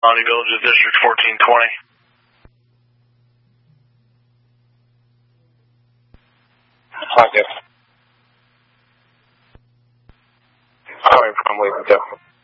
Bonnie Villages, District 1420. Calling from Lake Hotel.